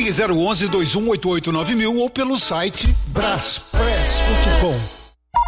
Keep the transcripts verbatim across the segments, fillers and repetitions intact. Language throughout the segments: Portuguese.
Ligue zero onze, dois um oito oito nove mil ou pelo site braspress ponto com.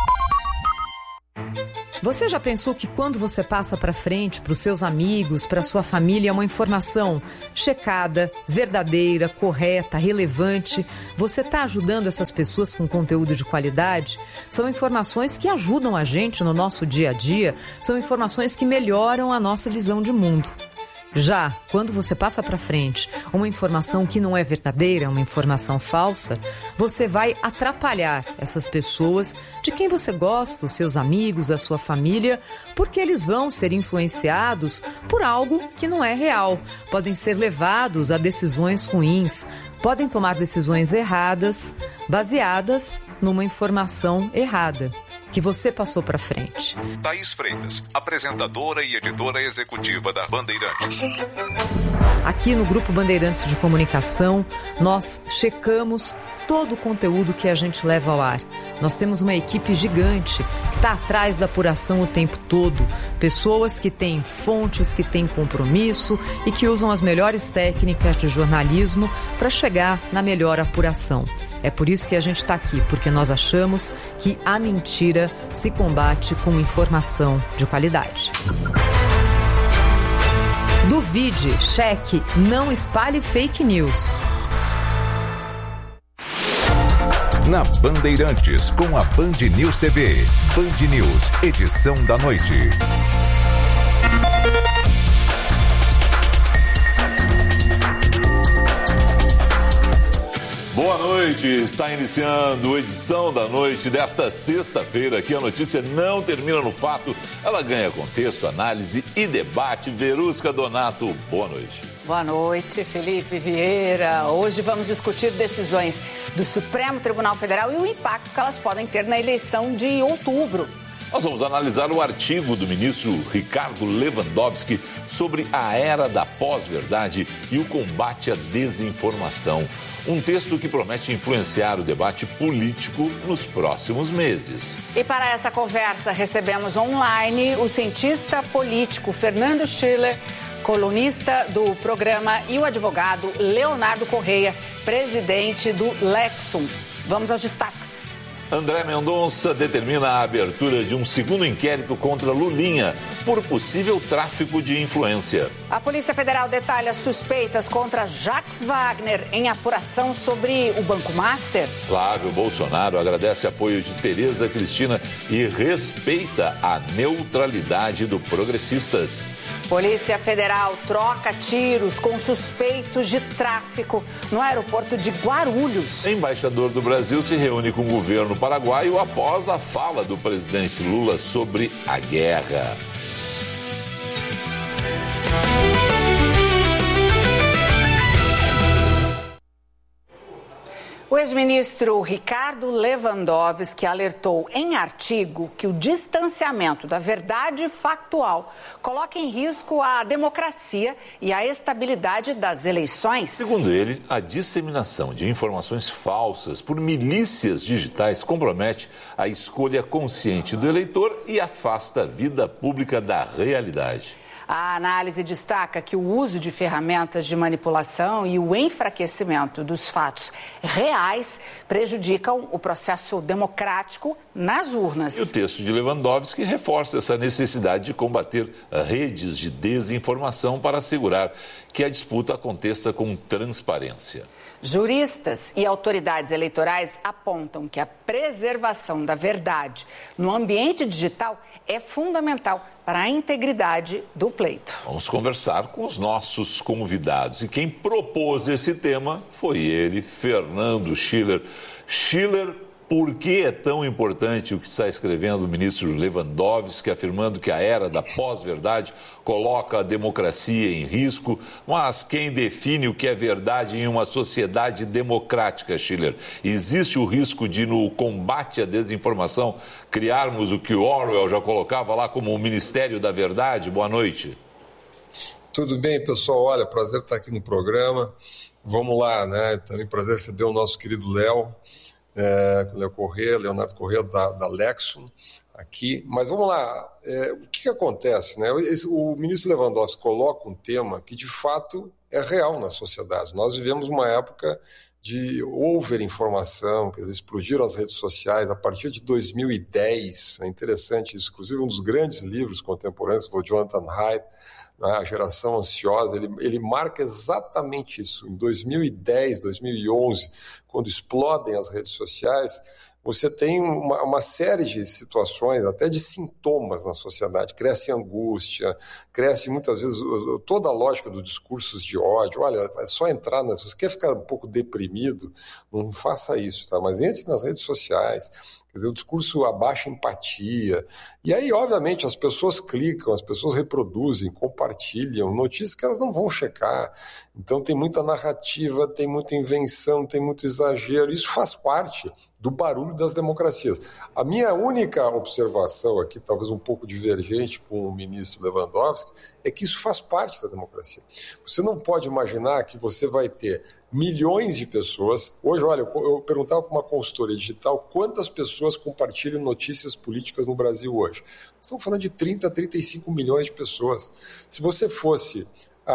Você já pensou que quando você passa para frente, para os seus amigos, para sua família, uma informação checada, verdadeira, correta, relevante, você está ajudando essas pessoas com conteúdo de qualidade? São informações que ajudam a gente no nosso dia a dia, são informações que melhoram a nossa visão de mundo. Já quando você passa para frente uma informação que não é verdadeira, uma informação falsa, você vai atrapalhar essas pessoas de quem você gosta, os seus amigos, a sua família, porque eles vão ser influenciados por algo que não é real. Podem ser levados a decisões ruins, podem tomar decisões erradas, baseadas numa informação errada que você passou para frente. Thaís Freitas, apresentadora e editora executiva da Bandeirantes. Aqui no Grupo Bandeirantes de Comunicação, nós checamos todo o conteúdo que a gente leva ao ar. Nós temos uma equipe gigante que está atrás da apuração o tempo todo. Pessoas que têm fontes, que têm compromisso e que usam as melhores técnicas de jornalismo para chegar na melhor apuração. É por isso que a gente está aqui, porque nós achamos que a mentira se combate com informação de qualidade. Duvide, cheque, não espalhe fake news. Na Bandeirantes, com a Band News T V. Band News, edição da noite. Boa noite, está iniciando a edição da noite desta sexta-feira. Aqui a notícia não termina no fato, ela ganha contexto, análise e debate. Verusca Donato, boa noite. Boa noite, Felipe Vieira. Hoje vamos discutir decisões do Supremo Tribunal Federal e o impacto que elas podem ter na eleição de outubro. Nós vamos analisar o artigo do ministro Ricardo Lewandowski sobre a era da pós-verdade e o combate à desinformação. Um texto que promete influenciar o debate político nos próximos meses. E para essa conversa recebemos online o cientista político Fernando Schiller, colunista do programa, e o advogado Leonardo Correia, presidente do Lexum. Vamos aos destaques. André Mendonça determina a abertura de um segundo inquérito contra Lulinha por possível tráfico de influência. A Polícia Federal detalha suspeitas contra Jacques Wagner em apuração sobre o Banco Master. Flávio Bolsonaro agradece apoio de Tereza Cristina e respeita a neutralidade do Progressistas. Polícia Federal troca tiros com suspeitos de tráfico no aeroporto de Guarulhos. Embaixador do Brasil se reúne com o governo paraguaio após a fala do presidente Lula sobre a guerra. O ex-ministro Ricardo Lewandowski alertou em artigo que o distanciamento da verdade factual coloca em risco a democracia e a estabilidade das eleições. Segundo ele, a disseminação de informações falsas por milícias digitais compromete a escolha consciente do eleitor e afasta a vida pública da realidade. A análise destaca que o uso de ferramentas de manipulação e o enfraquecimento dos fatos reais prejudicam o processo democrático nas urnas. E o texto de Lewandowski reforça essa necessidade de combater redes de desinformação para assegurar que a disputa aconteça com transparência. Juristas e autoridades eleitorais apontam que a preservação da verdade no ambiente digital é fundamental para a integridade do pleito. Vamos conversar com os nossos convidados. E quem propôs esse tema foi ele, Fernando Schiller. Schiller, por que é tão importante o que está escrevendo o ministro Lewandowski, afirmando que a era da pós-verdade coloca a democracia em risco? Mas quem define o que é verdade em uma sociedade democrática, Schiller? Existe o risco de, no combate à desinformação, criarmos o que o Orwell já colocava lá como o Ministério da Verdade? Boa noite. Tudo bem, pessoal? Olha, prazer estar aqui no programa. Vamos lá, né? Também prazer receber o nosso querido Léo. É, Léo Correia, Leonardo Correia, da, da Lexum. aqui. Mas vamos lá, é, o que, que acontece, né? Esse, o ministro Lewandowski coloca um tema que, de fato, é real na sociedade. Nós vivemos uma época de overinformação, quer dizer, explodiram as redes sociais a partir de dois mil e dez. É interessante isso. Inclusive, um dos grandes livros contemporâneos foi o Jonathan Haidt, né, A Geração Ansiosa. Ele, ele marca exatamente isso. Em dois mil e dez, dois mil e onze, quando explodem as redes sociais, você tem uma, uma série de situações, até de sintomas na sociedade. Cresce angústia, cresce muitas vezes toda a lógica dos discursos de ódio. Olha, é só entrar, na, se você quer ficar um pouco deprimido, não faça isso, tá? Mas entre nas redes sociais. Quer dizer, o discurso abaixa empatia. E aí, obviamente, as pessoas clicam, as pessoas reproduzem, compartilham notícias que elas não vão checar. Então tem muita narrativa, tem muita invenção, tem muito exagero. Isso faz parte do barulho das democracias. A minha única observação aqui, talvez um pouco divergente com o ministro Lewandowski, é que isso faz parte da democracia. Você não pode imaginar que você vai ter milhões de pessoas. Hoje, olha, eu perguntava para uma consultoria digital quantas pessoas compartilham notícias políticas no Brasil hoje. Estamos falando de trinta, trinta e cinco milhões de pessoas. Se você fosse há,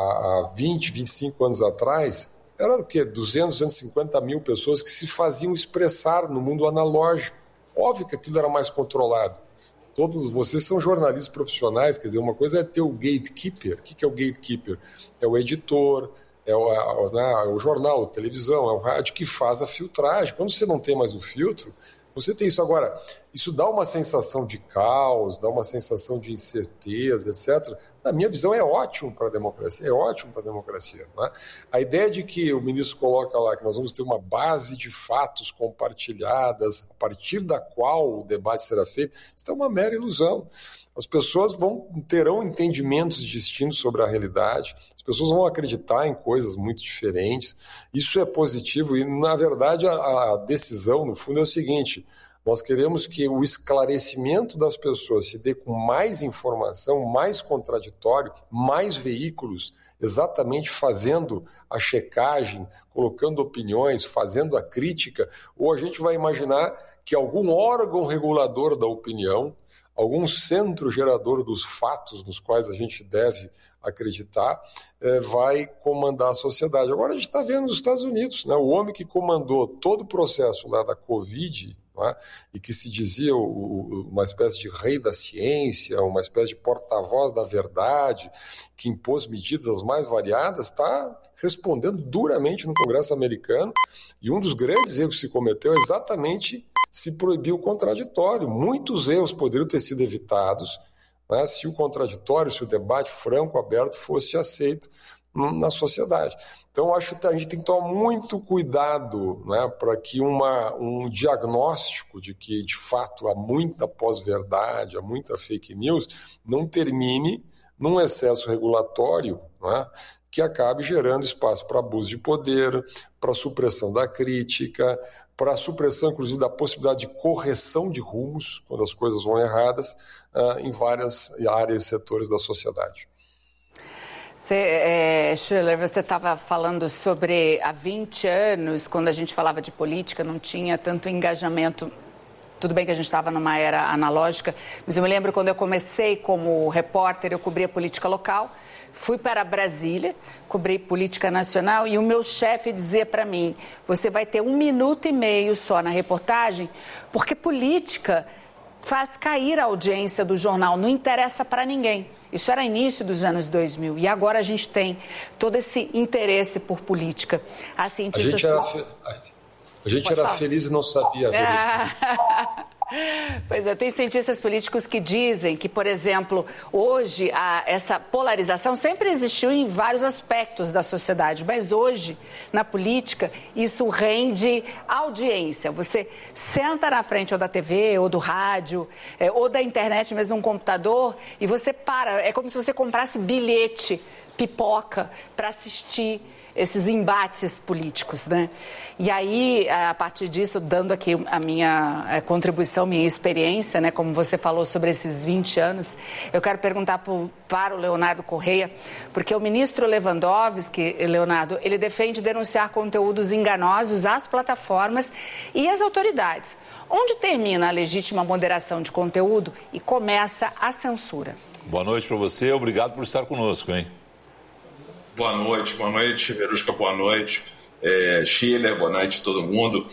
há vinte, vinte e cinco anos atrás, era o quê? duzentos, duzentos e cinquenta mil pessoas que se faziam expressar no mundo analógico. Óbvio que aquilo era mais controlado. Todos vocês são jornalistas profissionais, quer dizer, uma coisa é ter o gatekeeper. O que é o gatekeeper? É o editor, é o, é o jornal, a televisão, é o rádio que faz a filtragem. Quando você não tem mais o filtro, você tem isso. Agora, isso dá uma sensação de caos, dá uma sensação de incerteza, etcétera. Na minha visão, é ótimo para a democracia, é ótimo para a democracia. Né? A ideia de que o ministro coloca lá que nós vamos ter uma base de fatos compartilhadas, a partir da qual o debate será feito, isso é uma mera ilusão. As pessoas vão, terão entendimentos distintos sobre a realidade, as pessoas vão acreditar em coisas muito diferentes. Isso é positivo e, na verdade, a, a decisão, no fundo, é o seguinte: nós queremos que o esclarecimento das pessoas se dê com mais informação, mais contraditório, mais veículos, exatamente fazendo a checagem, colocando opiniões, fazendo a crítica, ou a gente vai imaginar que algum órgão regulador da opinião, algum centro gerador dos fatos nos quais a gente deve acreditar, eh, vai comandar a sociedade. Agora a gente está vendo nos Estados Unidos, né? O homem que comandou todo o processo lá da Covid, é? E que se dizia o, o, uma espécie de rei da ciência, uma espécie de porta-voz da verdade, que impôs medidas as mais variadas, está respondendo duramente no Congresso americano, e um dos grandes erros que se cometeu é exatamente se proibir o contraditório. Muitos erros poderiam ter sido evitados, né, se o contraditório, se o debate franco, aberto, fosse aceito na sociedade. Então, acho que a gente tem que tomar muito cuidado, né, para que uma, um diagnóstico de que, de fato, há muita pós-verdade, há muita fake news, não termine num excesso regulatório, né, que acabe gerando espaço para abuso de poder, para supressão da crítica, para supressão, inclusive, da possibilidade de correção de rumos, quando as coisas vão erradas, uh, em várias áreas e setores da sociedade. Você, é, Schiller, você estava falando sobre há vinte anos, quando a gente falava de política, não tinha tanto engajamento. Tudo bem que a gente estava numa era analógica, mas eu me lembro quando eu comecei como repórter, eu cobria política local, fui para Brasília, cobri política nacional e o meu chefe dizia para mim: você vai ter um minuto e meio só na reportagem, porque política faz cair a audiência do jornal, não interessa para ninguém. Isso era início dos anos dois mil e agora a gente tem todo esse interesse por política. A, cientistas... a gente era, fe... a gente era feliz e não sabia ver isso. Pois é, tem cientistas políticos que dizem que, por exemplo, hoje a, essa polarização sempre existiu em vários aspectos da sociedade, mas hoje, na política, isso rende audiência. Você senta na frente ou da T V, ou do rádio, é, ou da internet, mesmo num computador, e você para. É como se você comprasse bilhete, pipoca, para assistir esses embates políticos, né? E aí, a partir disso, dando aqui a minha contribuição, minha experiência, né, como você falou sobre esses vinte anos, eu quero perguntar pro, para o Leonardo Correia, porque o ministro Lewandowski, Leonardo, ele defende denunciar conteúdos enganosos às plataformas e às autoridades. Onde termina a legítima moderação de conteúdo e começa a censura? Boa noite para você, obrigado por estar conosco, hein? Boa noite, boa noite, Verusca, boa noite, é, Schiller, boa noite a todo mundo.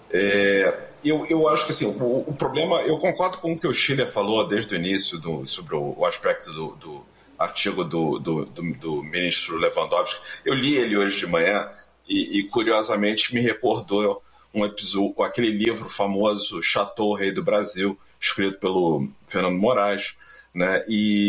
É, eu, eu acho que assim, o, o problema, eu concordo com o que o Schiller falou desde o início do, sobre o, o aspecto do, do artigo do, do, do, do ministro Lewandowski. Eu li ele hoje de manhã e, e curiosamente me recordou um episódio, aquele livro famoso Chateau, Rei do Brasil, escrito pelo Fernando Moraes. Né?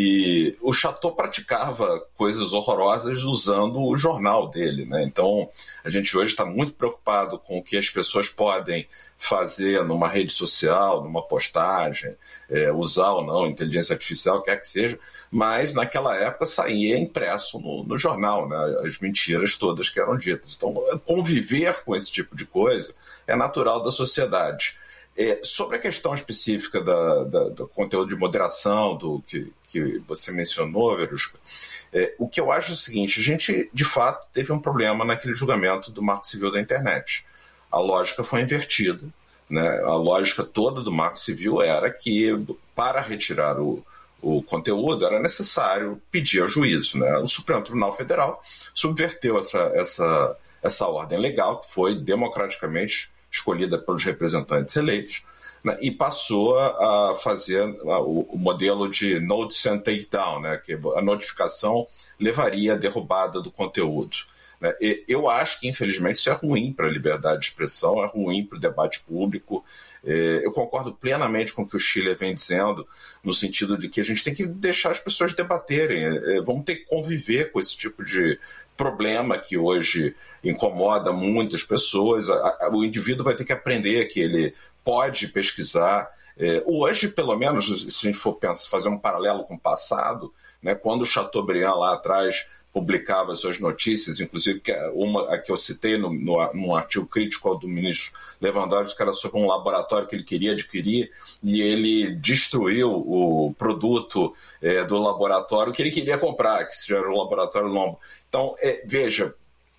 E o Chateau praticava coisas horrorosas usando o jornal dele. Né? Então, a gente hoje está muito preocupado com o que as pessoas podem fazer numa rede social, numa postagem, é, usar ou não inteligência artificial, quer que seja, mas naquela época saía impresso no, no jornal, né? As mentiras todas que eram ditas. Então, conviver com esse tipo de coisa é natural da sociedade. É, sobre a questão específica da, da, do conteúdo de moderação, do que, que você mencionou, Verusca, é, o que eu acho é o seguinte: a gente, de fato, teve um problema naquele julgamento do Marco Civil da internet. A lógica foi invertida, né? A lógica toda do Marco Civil era que, para retirar o, o conteúdo, era necessário pedir ao juízo. Né? O Supremo Tribunal Federal subverteu essa, essa, essa ordem legal, que foi democraticamente escolhida pelos representantes eleitos, né, e passou a fazer a, o, o modelo de notice and takedown, né, que a notificação levaria à derrubada do conteúdo. Né. E eu acho que, infelizmente, isso é ruim para a liberdade de expressão, é ruim para o debate público. É, eu concordo plenamente com o que o Schiller vem dizendo, no sentido de que a gente tem que deixar as pessoas debaterem, é, vamos ter que conviver com esse tipo de problema que hoje incomoda muitas pessoas. O indivíduo vai ter que aprender que ele pode pesquisar. É, hoje, pelo menos, se a gente for pensar, fazer um paralelo com o passado, né, quando o Chateaubriand lá atrás publicava suas notícias, inclusive uma a que eu citei no, no, num artigo crítico ao do ministro Lewandowski, que era sobre um laboratório que ele queria adquirir, e ele destruiu o produto é, do laboratório que ele queria comprar, que era o laboratório Lombo. Então, é, veja,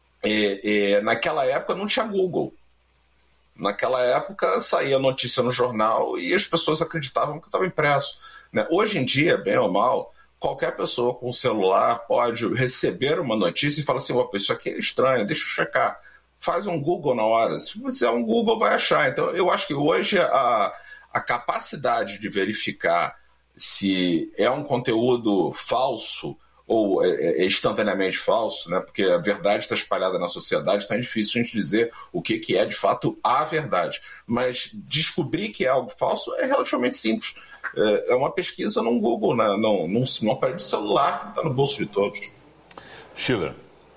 é, é, naquela época não tinha Google. Naquela época saía notícia no jornal e as pessoas acreditavam que estava impresso. Né? Hoje em dia, bem ou mal, qualquer pessoa com celular pode receber uma notícia e falar assim: opa, isso aqui é estranho, deixa eu checar. Faz um Google na hora. Se fizer um Google, vai achar. Então, eu acho que hoje a, a capacidade de verificar se é um conteúdo falso ou é, é instantaneamente falso, né? Porque a verdade está espalhada na sociedade, então é difícil a gente dizer o que, que é, de fato, a verdade. Mas descobrir que é algo falso é relativamente simples. É uma pesquisa num Google, né? num, num, num aparelho de celular que está no bolso de todos. Schiller.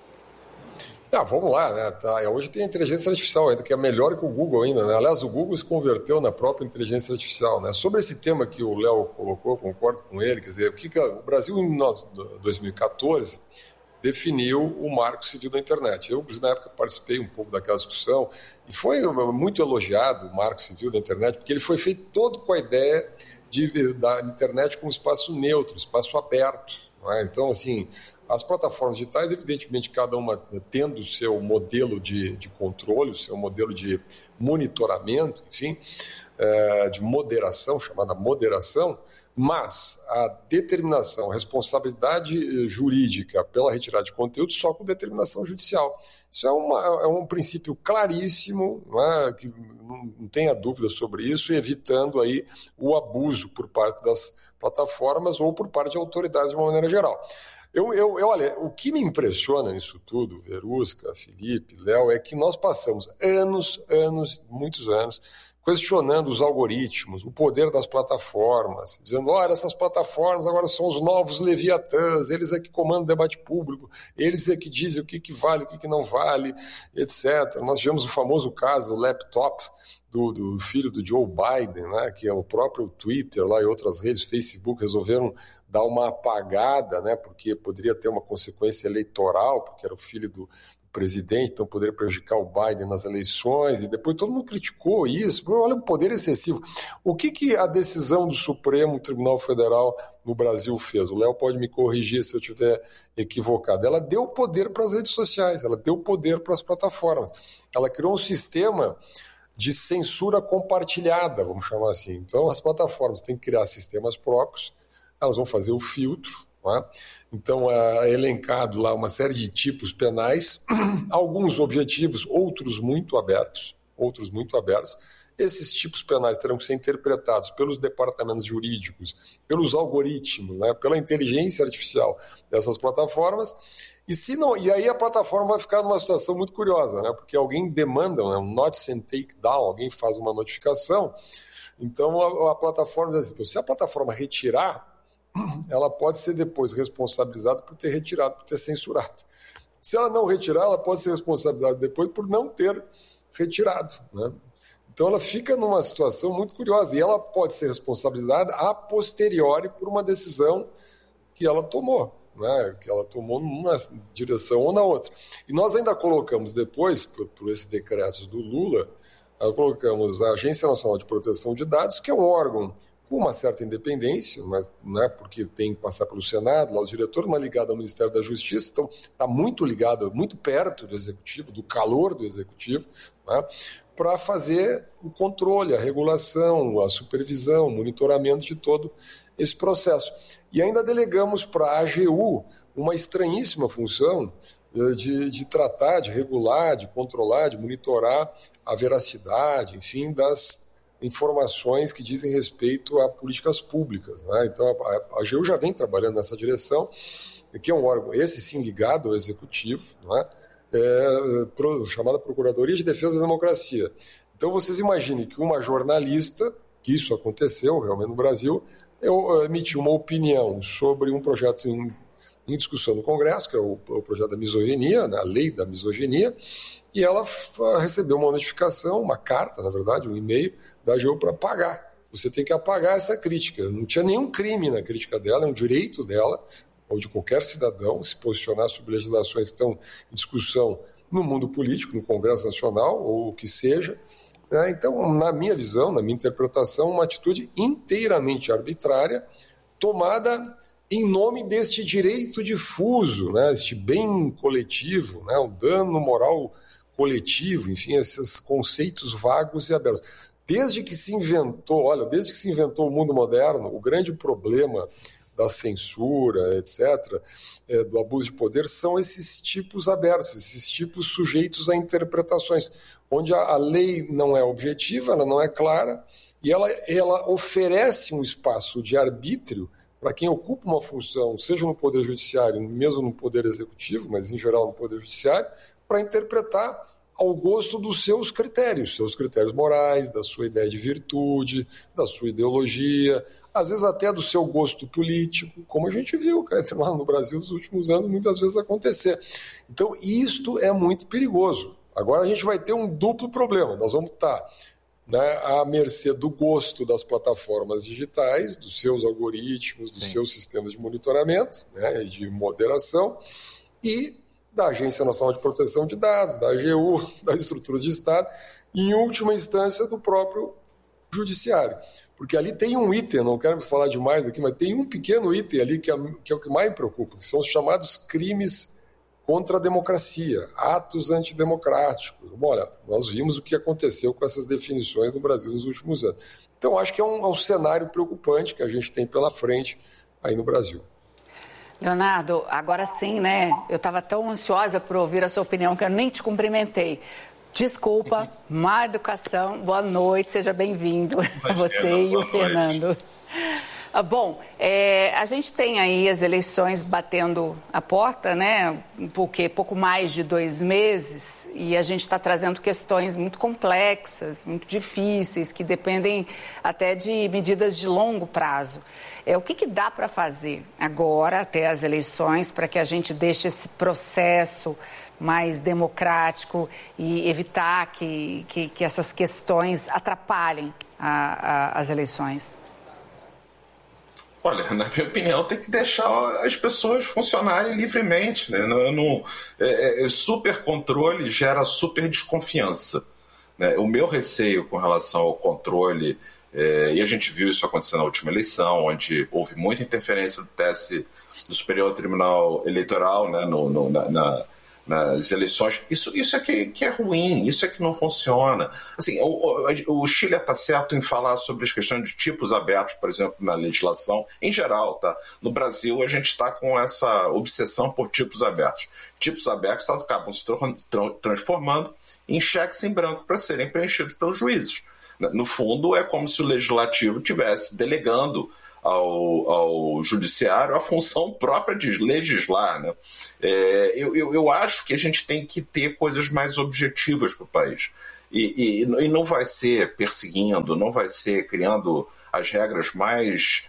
Ah, vamos lá, né? Tá. Hoje tem a inteligência artificial ainda, que é melhor que o Google ainda, né? Aliás, o Google se converteu na própria inteligência artificial, né? Sobre esse tema que o Léo colocou, concordo com ele, quer dizer, o, que que o Brasil em dois mil e quatorze definiu o Marco Civil da internet. Eu, na época, participei um pouco daquela discussão e foi muito elogiado o Marco Civil da internet, porque ele foi feito todo com a ideia de, da internet como espaço neutro, espaço aberto. Não é? Então, assim, as plataformas digitais, evidentemente, cada uma tendo o seu modelo de, de controle, o seu modelo de monitoramento, enfim, é, de moderação, chamada moderação, mas a determinação, a responsabilidade jurídica pela retirada de conteúdo só com determinação judicial. Isso é, uma, é um princípio claríssimo, não é? Que não tenha dúvida sobre isso, evitando aí o abuso por parte das plataformas ou por parte de autoridades de uma maneira geral. Eu, eu, eu, olha, o que me impressiona nisso tudo, Verusca, Felipe, Léo, é que nós passamos anos, anos, muitos anos, questionando os algoritmos, o poder das plataformas, dizendo, olha, essas plataformas agora são os novos leviatãs, eles é que comandam o debate público, eles é que dizem o que, que vale, o que, que não vale, etcétera. Nós tivemos o famoso caso do laptop do, do filho do Joe Biden, né, que é o próprio Twitter lá e outras redes, Facebook, resolveram dar uma apagada, né, porque poderia ter uma consequência eleitoral, porque era o filho do presidente, então poderia prejudicar o Biden nas eleições, e depois todo mundo criticou isso. Olha o poder excessivo. O que, que a decisão do Supremo Tribunal Federal no Brasil fez? O Léo pode me corrigir se eu estiver equivocado. Ela deu poder para as redes sociais, ela deu poder para as plataformas. Ela criou um sistema de censura compartilhada, vamos chamar assim. Então as plataformas têm que criar sistemas próprios, elas vão fazer o filtro. É? Então, é elencado lá uma série de tipos penais, alguns objetivos, outros muito abertos, outros muito abertos. Esses tipos penais terão que ser interpretados pelos departamentos jurídicos, pelos algoritmos, né? Pela inteligência artificial dessas plataformas. E, se não, e aí a plataforma vai ficar numa situação muito curiosa, né? Porque alguém demanda, né? um notice and take down, alguém faz uma notificação. Então, a, a plataforma diz assim, se a plataforma retirar, ela pode ser depois responsabilizada por ter retirado, por ter censurado. Se ela não retirar, ela pode ser responsabilizada depois por não ter retirado, né? Então ela fica numa situação muito curiosa e ela pode ser responsabilizada a posteriori por uma decisão que ela tomou, né? Que ela tomou numa direção ou na outra. E nós ainda colocamos depois, por, por esse decreto do Lula, colocamos a Agência Nacional de Proteção de Dados, que é um órgão com uma certa independência, mas, né, porque tem que passar pelo Senado, lá os diretores, mas ligado ao Ministério da Justiça, então está muito ligado, muito perto do Executivo, do calor do Executivo, né, para fazer o controle, a regulação, a supervisão, o monitoramento de todo esse processo. E ainda delegamos para a A G U uma estranhíssima função de, de tratar, de regular, de controlar, de monitorar a veracidade, enfim, das informações que dizem respeito a políticas públicas, né? Então, a, a A G U já vem trabalhando nessa direção, que é um órgão, esse sim, ligado ao Executivo, né? É, pro, chamada Procuradoria de Defesa da Democracia. Então, vocês imaginem que uma jornalista, que isso aconteceu realmente no Brasil, eu, emitiu uma opinião sobre um projeto em, em discussão no Congresso, que é o, o projeto da misoginia, né? A lei da misoginia, e ela recebeu uma notificação, uma carta, na verdade, um e-mail da A G U para apagar. Você tem que apagar essa crítica. Não tinha nenhum crime na crítica dela, é um direito dela, ou de qualquer cidadão, se posicionar sobre legislações que estão em discussão no mundo político, no Congresso Nacional, ou o que seja. Então, na minha visão, na minha interpretação, uma atitude inteiramente arbitrária, tomada em nome deste direito difuso, né, este bem coletivo, né, o dano moral coletivo, enfim, esses conceitos vagos e abertos. Desde que se inventou, olha, desde que se inventou o mundo moderno, o grande problema da censura, etcétera, é, do abuso de poder, são esses tipos abertos, esses tipos sujeitos a interpretações, onde a, a lei não é objetiva, ela não é clara, e ela, ela oferece um espaço de arbítrio para quem ocupa uma função, seja no Poder Judiciário, mesmo no Poder Executivo, mas em geral no Poder Judiciário, para interpretar ao gosto dos seus critérios, seus critérios morais, da sua ideia de virtude, da sua ideologia, às vezes até do seu gosto político, como a gente viu lá no Brasil nos últimos anos muitas vezes acontecer. Então, isto é muito perigoso. Agora a gente vai ter um duplo problema. Nós vamos estar, né, à mercê do gosto das plataformas digitais, dos seus algoritmos, dos Sim. seus sistemas de monitoramento, né, e de moderação, e da Agência Nacional de Proteção de Dados, da A G U, das estruturas de Estado, e, em última instância, do próprio Judiciário. Porque ali tem um item, não quero falar demais aqui, mas tem um pequeno item ali que é, que é o que mais me preocupa, que são os chamados crimes contra a democracia, atos antidemocráticos. Bom, olha, nós vimos o que aconteceu com essas definições no Brasil nos últimos anos. Então, acho que é um, é um cenário preocupante que a gente tem pela frente aí no Brasil. Leonardo, agora sim, né? Eu estava tão ansiosa por ouvir a sua opinião que eu nem te cumprimentei. Desculpa, má educação, boa noite, seja bem-vindo, você e o Fernando. Ah, bom, é, a gente tem aí as eleições batendo a porta, né? Porque pouco mais de dois meses e a gente está trazendo questões muito complexas, muito difíceis, que dependem até de medidas de longo prazo. É, o que, que dá para fazer agora, até as eleições, para que a gente deixe esse processo mais democrático e evitar que, que, que essas questões atrapalhem a, a, as eleições? Olha, na minha opinião, tem que deixar as pessoas funcionarem livremente, né? Não, não, é, é, super controle gera super desconfiança, né? O meu receio com relação ao controle, é, e a gente viu isso acontecer na última eleição, onde houve muita interferência do T S, do Superior Tribunal Eleitoral, né? no, no, na, na nas eleições, isso, isso é que, que é ruim, isso é que não funciona. Assim, o, o, o Chile está certo em falar sobre as questões de tipos abertos, por exemplo, na legislação, em geral, tá? No Brasil, a gente está com essa obsessão por tipos abertos. Tipos abertos acabam se tra- tra- transformando em cheques em branco para serem preenchidos pelos juízes. No fundo, é como se o legislativo estivesse delegando Ao, ao judiciário a função própria de legislar, né? É, eu, eu, eu acho que a gente tem que ter coisas mais objetivas para o país. E, e, e não vai ser perseguindo, não vai ser criando as regras mais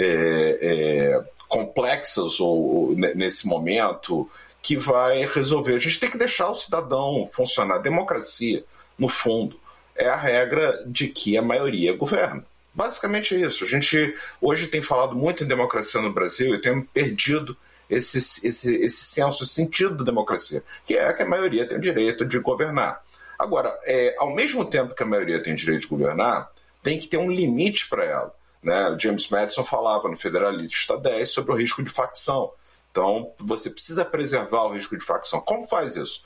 é, é, complexas ou, ou, nesse momento que vai resolver. A gente tem que deixar o cidadão funcionar. A democracia, no fundo, é a regra de que a maioria governa. Basicamente é isso. A gente hoje tem falado muito em democracia no Brasil e tem perdido esse, esse, esse senso, esse sentido da democracia, que é que a maioria tem o direito de governar. Agora, é, ao mesmo tempo que a maioria tem o direito de governar, tem que ter um limite para ela, né? O James Madison falava no Federalista dez sobre o risco de facção. Então, você precisa preservar o risco de facção. Como faz isso?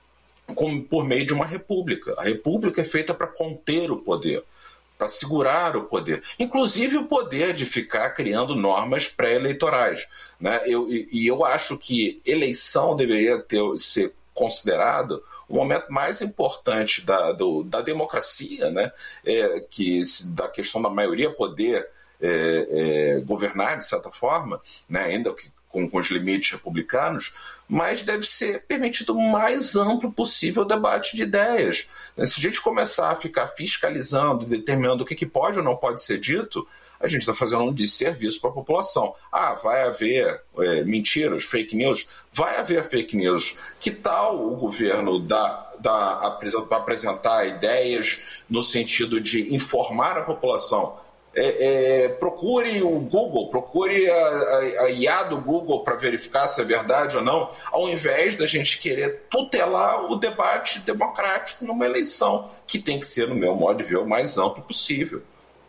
Como, por meio de uma república. A república é feita para conter o poder, para segurar o poder, inclusive o poder de ficar criando normas pré-eleitorais, né? Eu, e, e eu acho que eleição deveria ter, ser considerado o momento mais importante da, do, da democracia, né? É, que, da questão da maioria poder é, é, governar, de certa forma, né? Ainda que com, com os limites republicanos, mas deve ser permitido o mais amplo possível o debate de ideias. Se a gente começar a ficar fiscalizando, determinando o que pode ou não pode ser dito, a gente está fazendo um desserviço para a população. Ah, vai haver é, mentiras, fake news? Vai haver fake news. Que tal o governo dar, dar, apresentar ideias no sentido de informar a população? É, é, procure o Google, procure a, a, a I A do Google para verificar se é verdade ou não, ao invés da gente querer tutelar o debate democrático numa eleição, que tem que ser, no meu modo de ver, o mais amplo possível.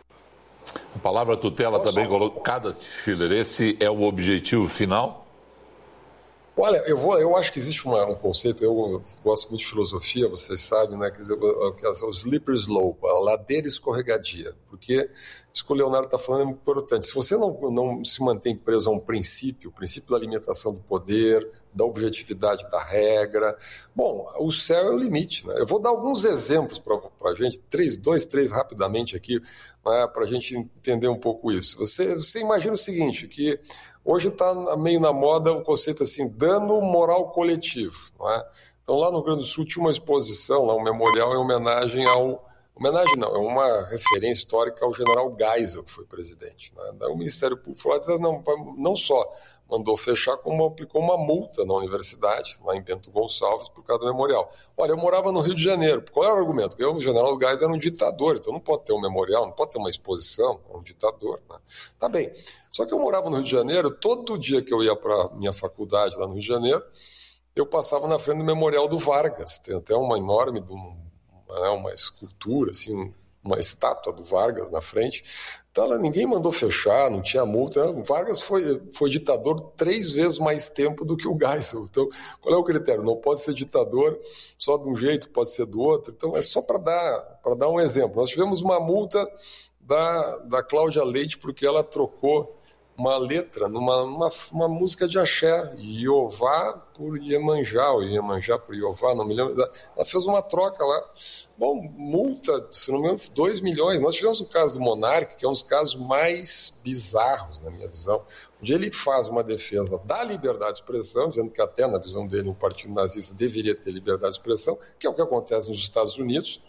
A palavra tutela também colocada, Schiller, esse é o objetivo final? Olha, eu, vou, eu acho que existe uma, um conceito, eu gosto muito de filosofia, vocês sabem, né? Quer dizer, o slippery slope, a ladeira escorregadia, porque isso que o Leonardo está falando é muito importante. Se você não, não se mantém preso a um princípio, o princípio da limitação do poder, da objetividade da regra, bom, o céu é o limite, né? Eu vou dar alguns exemplos para a gente, três, dois, três rapidamente aqui, né, para a gente entender um pouco isso. Você, você imagina o seguinte, que hoje está meio na moda o conceito assim, dano moral coletivo, não é? Então lá no Rio Grande do Sul tinha uma exposição, lá um memorial em homenagem ao... Homenagem não, é uma referência histórica ao general Geisel, que foi presidente, né? Daí o Ministério Público falou, não, não só mandou fechar, como aplicou uma multa na universidade, lá em Bento Gonçalves, por causa do memorial. Olha, eu morava no Rio de Janeiro. Qual era o argumento? Porque o general Geisel era um ditador, então não pode ter um memorial, não pode ter uma exposição, é um ditador, né? Tá bem. Só que eu morava no Rio de Janeiro, todo dia que eu ia para minha faculdade lá no Rio de Janeiro, eu passava na frente do memorial do Vargas. Tem até uma enorme, uma, uma escultura, assim, uma estátua do Vargas na frente. Então, lá, ninguém mandou fechar, não tinha multa. O Vargas foi, foi ditador três vezes mais tempo do que o Geisel. Então, qual é o critério? Não pode ser ditador só de um jeito, pode ser do outro. Então, é só para dar, para dar um exemplo. Nós tivemos uma multa da, da Cláudia Leite porque ela trocou uma letra numa uma, uma música de axé, Iová por Iemanjá, ou Iemanjá por Iová, não me lembro. Ela fez uma troca lá. Bom, multa, se não me engano, dois milhões. Nós tivemos o caso do Monark, que é um dos casos mais bizarros, na minha visão, onde ele faz uma defesa da liberdade de expressão, dizendo que até, na visão dele, um partido nazista deveria ter liberdade de expressão, que é o que acontece nos Estados Unidos.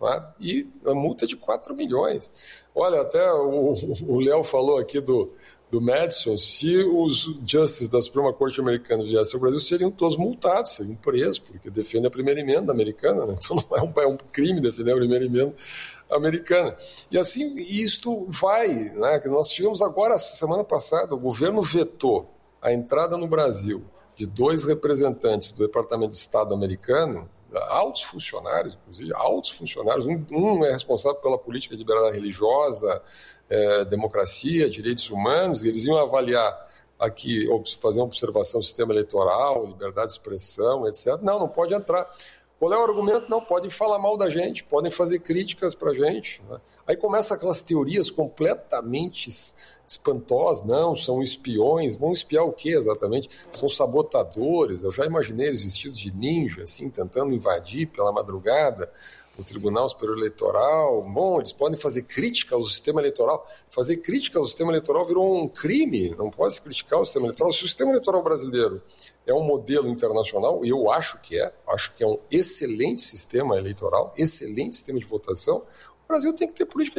né? E a multa é de quatro milhões. Olha, até o Léo falou aqui do, do Madison, se os justices da Suprema Corte americana viessem ao Brasil, seriam todos multados, seriam presos, porque defendem a primeira emenda americana, né? Então não é um, é um crime defender a primeira emenda americana. E assim, isto vai, né? Que nós tivemos agora, semana passada, o governo vetou a entrada no Brasil de dois representantes do Departamento de Estado americano, altos funcionários, inclusive, altos funcionários. Um, um é responsável pela política de liberdade religiosa, é, democracia, direitos humanos. Eles iam avaliar aqui, fazer uma observação do sistema eleitoral, liberdade de expressão, etcétera. Não, não pode entrar. Qual é o argumento? Não, podem falar mal da gente, podem fazer críticas para a gente, né? Aí começam aquelas teorias completamente espantosas. Não, são espiões. Vão espiar o quê exatamente? São sabotadores. Eu já imaginei eles vestidos de ninja, assim, tentando invadir pela madrugada o Tribunal Superior Eleitoral. Bom, eles podem fazer crítica ao sistema eleitoral. Fazer crítica ao sistema eleitoral virou um crime. Não pode se criticar o sistema eleitoral. Se o sistema eleitoral brasileiro é um modelo internacional, e eu acho que é, acho que é um excelente sistema eleitoral, excelente sistema de votação, o Brasil tem que ter política